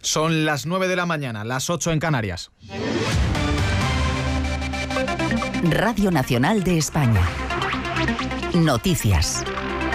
Son las 9 de la mañana, las 8 en Canarias. Radio Nacional de España. Noticias.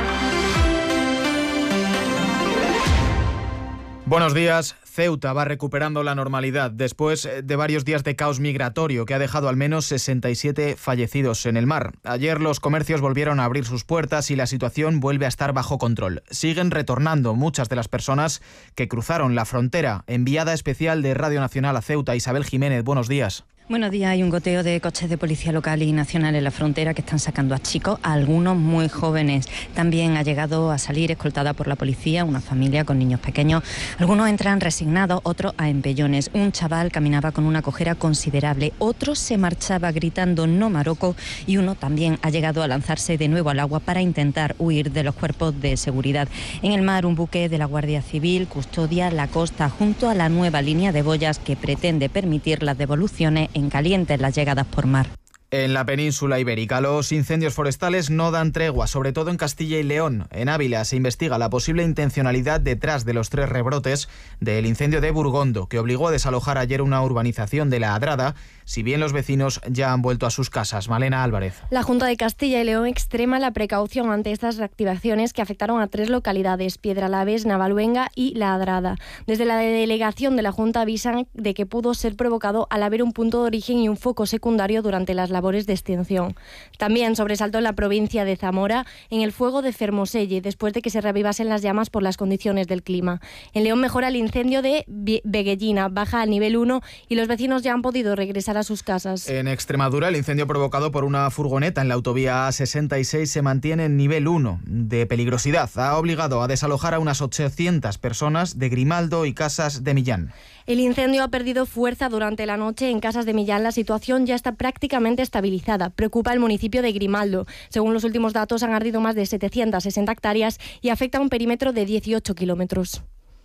Buenos días. Ceuta va recuperando la normalidad después de varios días de caos migratorio que ha dejado al menos 67 fallecidos en el mar. Ayer los comercios volvieron a abrir sus puertas y la situación vuelve a estar bajo control. Siguen retornando muchas de las personas que cruzaron la frontera. Enviada especial de Radio Nacional a Ceuta, Isabel Jiménez, buenos días. Buenos días. Hay un goteo de coches de policía local y nacional en la frontera que están sacando a chicos, a algunos muy jóvenes. También ha llegado a salir escoltada por la policía una familia con niños pequeños. Algunos entran resignados, otros a empellones. Un chaval caminaba con una cojera considerable, otro se marchaba gritando "no Marocco" y uno también ha llegado a lanzarse de nuevo al agua para intentar huir de los cuerpos de seguridad. En el mar, un buque de la Guardia Civil custodia la costa junto a la nueva línea de boyas que pretende permitir las devoluciones en caliente las llegadas por mar. En la península ibérica, los incendios forestales no dan tregua, sobre todo en Castilla y León. En Ávila se investiga la posible intencionalidad detrás de los 3 rebrotes del incendio de Burgondo, que obligó a desalojar ayer una urbanización de La Adrada, si bien los vecinos ya han vuelto a sus casas. Malena Álvarez. La Junta de Castilla y León extrema la precaución ante estas reactivaciones que afectaron a 3 localidades, Piedralaves, Navaluenga y La Adrada. Desde la delegación de la Junta avisan de que pudo ser provocado al haber un punto de origen y un foco secundario durante las labores de extinción. También sobresaltó en la provincia de Zamora en el fuego de Fermoselle, después de que se reavivasen las llamas por las condiciones del clima. En León mejora el incendio de Veguellina, baja al nivel 1 y los vecinos ya han podido regresar a sus casas. En Extremadura, el incendio provocado por una furgoneta en la autovía A66 se mantiene en nivel 1 de peligrosidad. Ha obligado a desalojar a unas 800 personas de Grimaldo y Casas de Millán. El incendio ha perdido fuerza durante la noche en Casas de Millán. La situación ya está prácticamente estabilizada. Preocupa el municipio de Grimaldo. Según los últimos datos, han ardido más de 760 hectáreas y afecta a un perímetro de 18 kilómetros.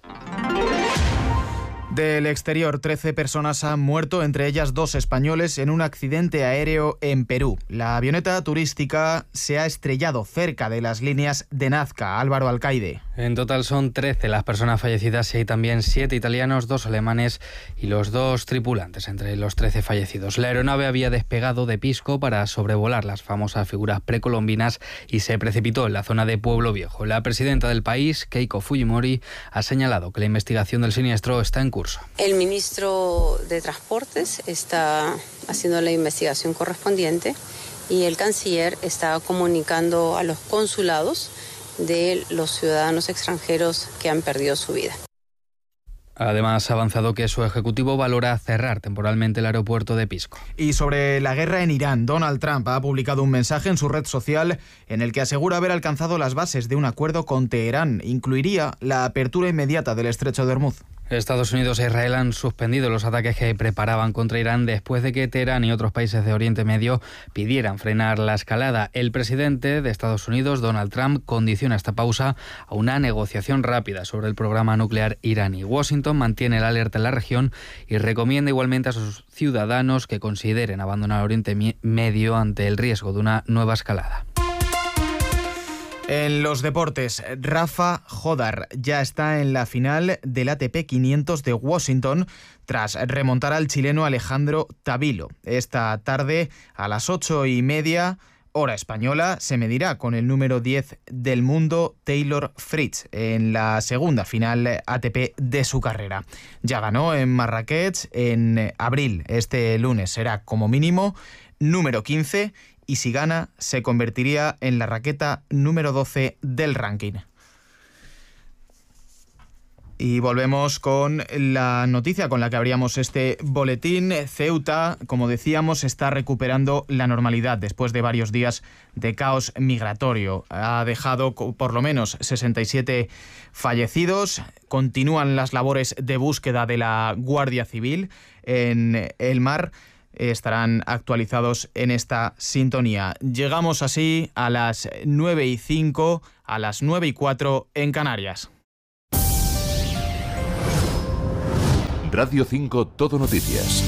Del exterior, 13 personas han muerto, entre ellas 2 españoles, en un accidente aéreo en Perú. La avioneta turística se ha estrellado cerca de las líneas de Nazca. Álvaro Alcaide. En total son 13 las personas fallecidas y hay también 7 italianos, 2 alemanes y los 2 tripulantes entre los 13 fallecidos. La aeronave había despegado de Pisco para sobrevolar las famosas figuras precolombinas y se precipitó en la zona de Pueblo Viejo. La presidenta del país, Keiko Fujimori, ha señalado que la investigación del siniestro está en curso. El ministro de Transportes está haciendo la investigación correspondiente y el canciller está comunicando a los consulados de los ciudadanos extranjeros que han perdido su vida. Además, ha avanzado que su ejecutivo valora cerrar temporalmente el aeropuerto de Pisco. Y sobre la guerra en Irán, Donald Trump ha publicado un mensaje en su red social en el que asegura haber alcanzado las bases de un acuerdo con Teherán. Incluiría la apertura inmediata del estrecho de Hormuz. Estados Unidos e Israel han suspendido los ataques que preparaban contra Irán después de que Teherán y otros países de Oriente Medio pidieran frenar la escalada. El presidente de Estados Unidos, Donald Trump, condiciona esta pausa a una negociación rápida sobre el programa nuclear iraní. Washington mantiene la alerta en la región y recomienda igualmente a sus ciudadanos que consideren abandonar Oriente Medio ante el riesgo de una nueva escalada. En los deportes, Rafa Jodar ya está en la final del ATP 500 de Washington tras remontar al chileno Alejandro Tavilo. Esta tarde a las 8:30, hora española, se medirá con el número 10 del mundo, Taylor Fritz, en la segunda final ATP de su carrera. Ya ganó en Marrakech en abril. Este lunes será como mínimo número 15 y si gana se convertiría en la raqueta número 12 del ranking. Y volvemos con la noticia con la que abríamos este boletín. Ceuta, como decíamos, está recuperando la normalidad después de varios días de caos migratorio. Ha dejado por lo menos 67 fallecidos. Continúan las labores de búsqueda de la Guardia Civil en el mar. Estarán actualizados en esta sintonía. Llegamos así a las 9:05, a las 9:04 en Canarias. Radio 5 Todo Noticias.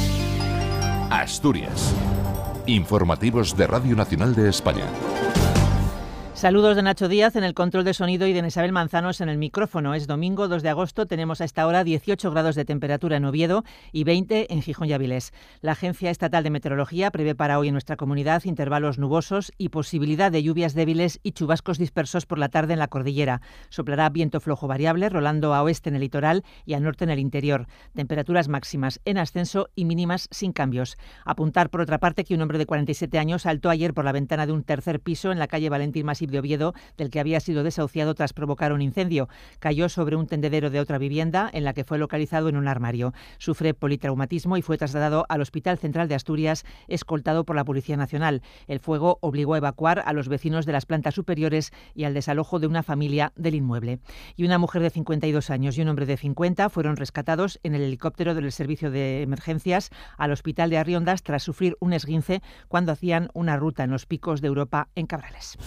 Asturias. Informativos de Radio Nacional de España. Saludos de Nacho Díaz en el control de sonido y de Isabel Manzanos en el micrófono. Es domingo 2 de agosto, tenemos a esta hora 18 grados de temperatura en Oviedo y 20 en Gijón y Avilés. La Agencia Estatal de Meteorología prevé para hoy en nuestra comunidad intervalos nubosos y posibilidad de lluvias débiles y chubascos dispersos por la tarde en la cordillera. Soplará viento flojo variable, rolando a oeste en el litoral y al norte en el interior. Temperaturas máximas en ascenso y mínimas sin cambios. Apuntar, por otra parte, que un hombre de 47 años saltó ayer por la ventana de un tercer piso en la calle Valentín Masip de Oviedo, del que había sido desahuciado tras provocar un incendio. Cayó sobre un tendedero de otra vivienda en la que fue localizado en un armario. Sufre politraumatismo y fue trasladado al Hospital Central de Asturias, escoltado por la Policía Nacional. El fuego obligó a evacuar a los vecinos de las plantas superiores y al desalojo de una familia del inmueble. Y una mujer de 52 años y un hombre de 50 fueron rescatados en el helicóptero del Servicio de Emergencias al Hospital de Arriondas tras sufrir un esguince cuando hacían una ruta en los picos de Europa en Cabrales.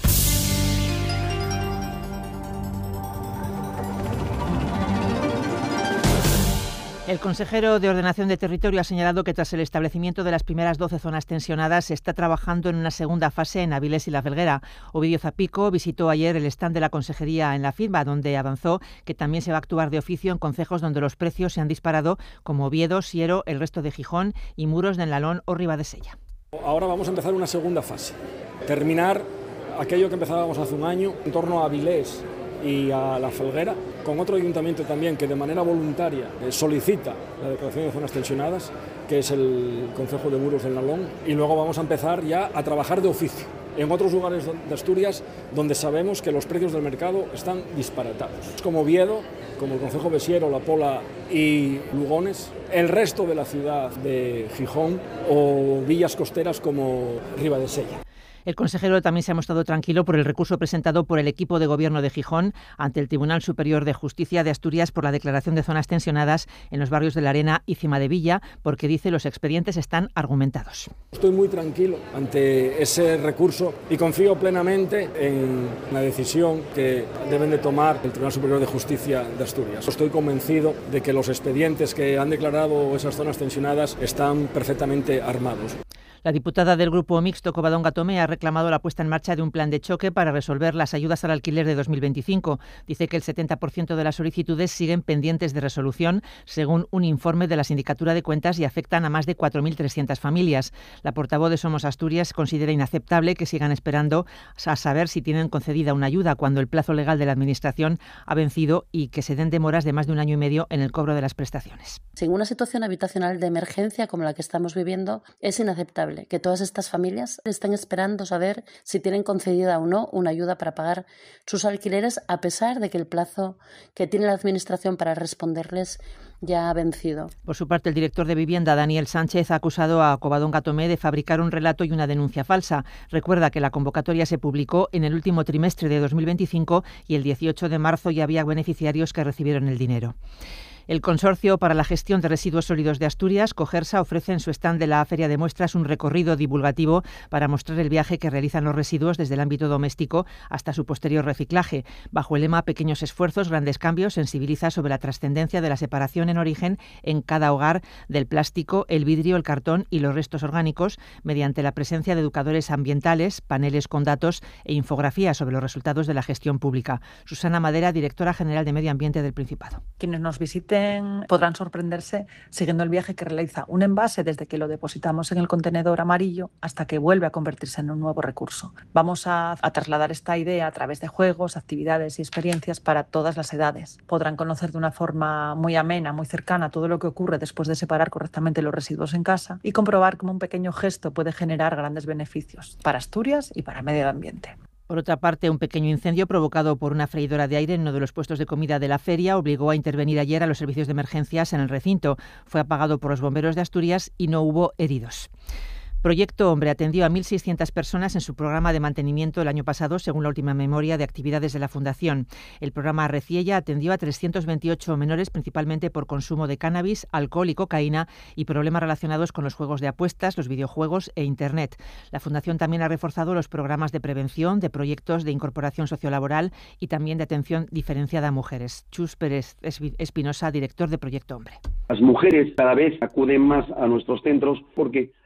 El consejero de Ordenación de Territorio ha señalado que tras el establecimiento de las primeras 12 zonas tensionadas se está trabajando en una segunda fase en Avilés y La Felguera. Ovidio Zapico visitó ayer el stand de la Consejería en la firma, donde avanzó que también se va a actuar de oficio en concejos donde los precios se han disparado, como Oviedo, Siero, el resto de Gijón y Muros de Nalón o Ribadesella. Ahora vamos a empezar una segunda fase, terminar aquello que empezábamos hace un año en torno a Avilés y a La Felguera, con otro ayuntamiento también que de manera voluntaria solicita la declaración de zonas tensionadas, que es el concejo de Muros del Nalón, y luego vamos a empezar ya a trabajar de oficio en otros lugares de Asturias donde sabemos que los precios del mercado están disparatados, como Oviedo, como el concejo de Siero, La Pola y Lugones, el resto de la ciudad de Gijón o villas costeras como Ribadesella. El consejero también se ha mostrado tranquilo por el recurso presentado por el equipo de gobierno de Gijón ante el Tribunal Superior de Justicia de Asturias por la declaración de zonas tensionadas en los barrios de La Arena y Cimadevilla, porque dice los expedientes están argumentados. Estoy muy tranquilo ante ese recurso y confío plenamente en la decisión que deben de tomar el Tribunal Superior de Justicia de Asturias. Estoy convencido de que los expedientes que han declarado esas zonas tensionadas están perfectamente armados. La diputada del Grupo Mixto, Covadonga Tomé, ha reclamado la puesta en marcha de un plan de choque para resolver las ayudas al alquiler de 2025. Dice que el 70% de las solicitudes siguen pendientes de resolución, según un informe de la Sindicatura de Cuentas, y afectan a más de 4.300 familias. La portavoz de Somos Asturias considera inaceptable que sigan esperando a saber si tienen concedida una ayuda cuando el plazo legal de la Administración ha vencido y que se den demoras de más de 1 año y medio en el cobro de las prestaciones. En una situación habitacional de emergencia como la que estamos viviendo, es inaceptable que todas estas familias estén esperando saber si tienen concedida o no una ayuda para pagar sus alquileres, a pesar de que el plazo que tiene la Administración para responderles ya ha vencido. Por su parte, el director de Vivienda, Daniel Sánchez, ha acusado a Covadonga Tomé de fabricar un relato y una denuncia falsa. Recuerda que la convocatoria se publicó en el último trimestre de 2025 y el 18 de marzo ya había beneficiarios que recibieron el dinero. El Consorcio para la Gestión de Residuos Sólidos de Asturias, Cogersa, ofrece en su stand de la Feria de Muestras un recorrido divulgativo para mostrar el viaje que realizan los residuos desde el ámbito doméstico hasta su posterior reciclaje. Bajo el lema Pequeños esfuerzos, grandes cambios, sensibiliza sobre la trascendencia de la separación en origen en cada hogar del plástico, el vidrio, el cartón y los restos orgánicos, mediante la presencia de educadores ambientales, paneles con datos e infografías sobre los resultados de la gestión pública. Susana Madera, directora general de Medio Ambiente del Principado. Quienes nos visiten podrán sorprenderse siguiendo el viaje que realiza un envase desde que lo depositamos en el contenedor amarillo hasta que vuelve a convertirse en un nuevo recurso. Vamos a trasladar esta idea a través de juegos, actividades y experiencias para todas las edades. Podrán conocer de una forma muy amena, muy cercana, todo lo que ocurre después de separar correctamente los residuos en casa y comprobar cómo un pequeño gesto puede generar grandes beneficios para Asturias y para el medio ambiente. Por otra parte, un pequeño incendio provocado por una freidora de aire en uno de los puestos de comida de la feria obligó a intervenir ayer a los servicios de emergencias en el recinto. Fue apagado por los bomberos de Asturias y no hubo heridos. Proyecto Hombre atendió a 1.600 personas en su programa de mantenimiento el año pasado, según la última memoria de actividades de la Fundación. El programa Reciella atendió a 328 menores, principalmente por consumo de cannabis, alcohol y cocaína y problemas relacionados con los juegos de apuestas, los videojuegos e Internet. La Fundación también ha reforzado los programas de prevención, de proyectos de incorporación sociolaboral y también de atención diferenciada a mujeres. Chus Pérez Espinosa, director de Proyecto Hombre. Las mujeres cada vez acuden más a nuestros centros porque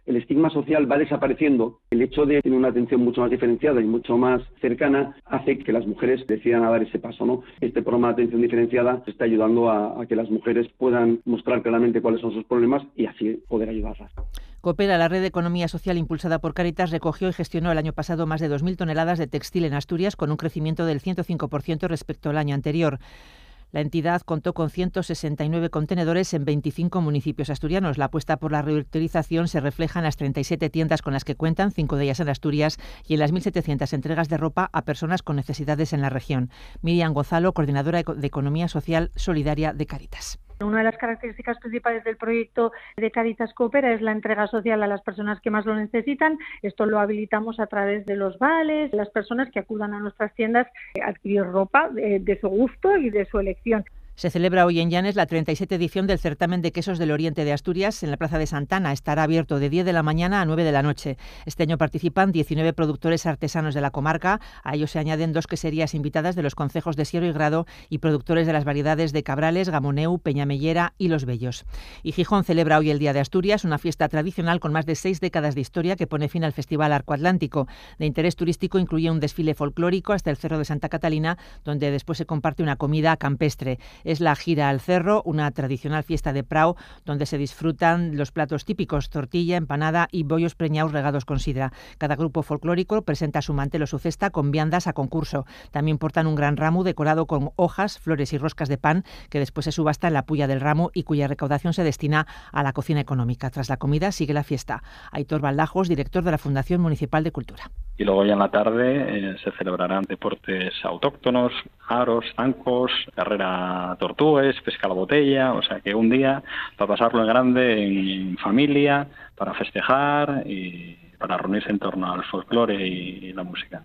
el estigma social va desapareciendo, el hecho de tener una atención mucho más diferenciada y mucho más cercana hace que las mujeres decidan a dar ese paso, ¿no? Este programa de atención diferenciada está ayudando a que las mujeres puedan mostrar claramente cuáles son sus problemas y así poder ayudarlas. Coopera, la red de economía social impulsada por Cáritas, recogió y gestionó el año pasado más de 2.000 toneladas de textil en Asturias, con un crecimiento del 105% respecto al año anterior. La entidad contó con 169 contenedores en 25 municipios asturianos. La apuesta por la reutilización se refleja en las 37 tiendas con las que cuentan, 5 de ellas en Asturias, y en las 1.700 entregas de ropa a personas con necesidades en la región. Miriam Gonzalo, coordinadora de Economía Social Solidaria de Cáritas. Una de las características principales del proyecto de Cáritas Coopera es la entrega social a las personas que más lo necesitan. Esto lo habilitamos a través de los vales, las personas que acudan a nuestras tiendas a adquirir ropa de su gusto y de su elección. Se celebra hoy en Llanes la 37 edición del certamen de quesos del Oriente de Asturias en la Plaza de Santana. Estará abierto de 10 de la mañana a 9 de la noche. Este año participan 19 productores artesanos de la comarca. A ellos se añaden 2 queserías invitadas de los concejos de Siero y Grado y productores de las variedades de Cabrales, Gamoneu, Peñamellera y Los Bellos. Y Gijón celebra hoy el Día de Asturias, una fiesta tradicional con más de 6 décadas de historia que pone fin al Festival Arco Atlántico. De interés turístico incluye un desfile folclórico hasta el Cerro de Santa Catalina, donde después se comparte una comida campestre. Es la Gira al Cerro, una tradicional fiesta de prau donde se disfrutan los platos típicos, tortilla, empanada y bollos preñados regados con sidra. Cada grupo folclórico presenta su mantel o su cesta con viandas a concurso. También portan un gran ramo decorado con hojas, flores y roscas de pan que después se subasta en la puya del ramo y cuya recaudación se destina a la cocina económica. Tras la comida sigue la fiesta. Aitor Baldajos, director de la Fundación Municipal de Cultura. Y luego ya en la tarde se celebrarán deportes autóctonos, aros, zancos, carrera tortugues, pesca a la botella, o sea que un día para pasarlo en grande en familia, para festejar y para reunirse en torno al folclore y la música.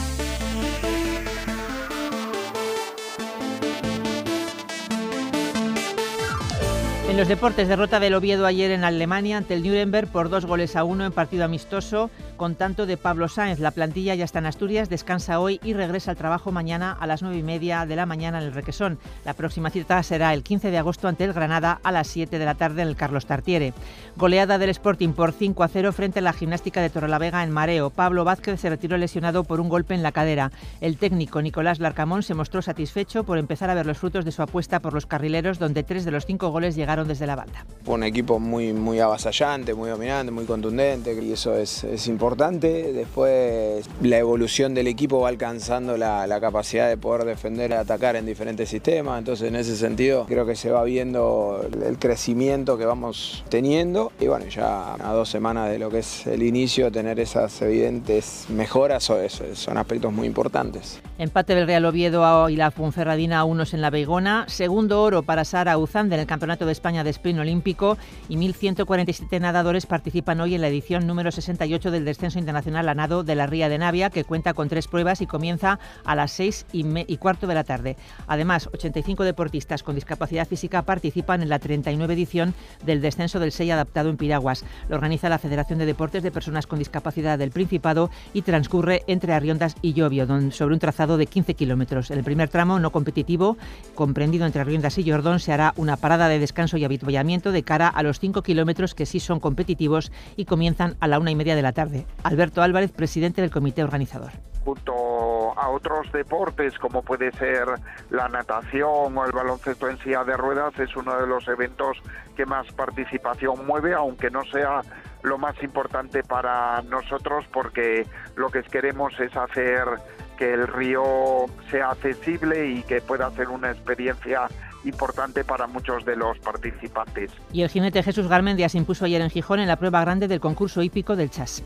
En los deportes, derrota del Oviedo ayer en Alemania ante el Nuremberg por 2-1 en partido amistoso, con tanto de Pablo Sáenz. La plantilla ya está en Asturias, descansa hoy y regresa al trabajo mañana a las 9:30 de la mañana en el Requesón. La próxima cita será el 15 de agosto ante el Granada a las 7 de la tarde en el Carlos Tartiere. Goleada del Sporting por 5-0 frente a la Gimnástica de Torrelavega en Mareo. Pablo Vázquez se retiró lesionado por un golpe en la cadera. El técnico Nicolás Larcamón se mostró satisfecho por empezar a ver los frutos de su apuesta por los carrileros, donde 3 de los 5 goles llegaron desde la banda. Un equipo muy avasallante, muy dominante, muy contundente, y eso es importante. Después la evolución del equipo va alcanzando la capacidad de poder defender y atacar en diferentes sistemas, entonces en ese sentido creo que se va viendo el crecimiento que vamos teniendo y bueno, ya a 2 semanas de lo que es el inicio, tener esas evidentes mejoras son aspectos muy importantes. Empate del Real Oviedo y la Ponferradina a 1 en la Beigona. Segundo oro para Sara Uzán en el Campeonato de España de Sprint Olímpico y 1.147 nadadores participan hoy en la edición número 68 del descenso internacional a nado de la Ría de Navia, que cuenta con 3 pruebas y comienza a las 6:15 de la tarde. Además, 85 deportistas con discapacidad física participan en la 39 edición del descenso del SEI adaptado en Piraguas. Lo organiza la Federación de Deportes de Personas con Discapacidad del Principado y transcurre entre Arriondas y Llobio, sobre un trazado de 15 kilómetros. En el primer tramo no competitivo, comprendido entre Arriondas y Llordón, se hará una parada de descanso y avituallamiento de cara a los 5 kilómetros que sí son competitivos y comienzan a la 1:30 de la tarde. Alberto Álvarez, presidente del comité organizador. Junto a otros deportes como puede ser la natación o el baloncesto en silla de ruedas, es uno de los eventos que más participación mueve, aunque no sea lo más importante para nosotros, porque lo que queremos es hacer que el río sea accesible y que pueda ser una experiencia importante para muchos de los participantes. Y el jinete Jesús Garmendia se impuso ayer en Gijón en la prueba grande del concurso hípico del Chas.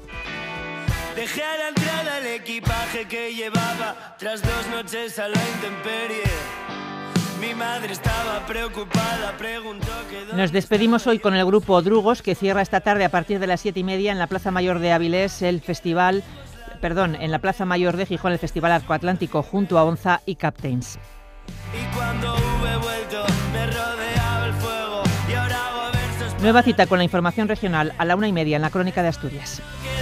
Dejé a la entrada el equipaje que llevaba tras 2 noches a la intemperie. Mi madre estaba preocupada, preguntó que... Nos despedimos hoy con el grupo Drugos, que cierra esta tarde a partir de las 7:30 en la Plaza Mayor de Avilés en la Plaza Mayor de Gijón el Festival Arco Atlántico junto a Onza y Captains. Y cuando hube vuelto me rodeaba el fuego y ahora hago versos... Nueva cita con la información regional a la 1:30 en la Crónica de Asturias.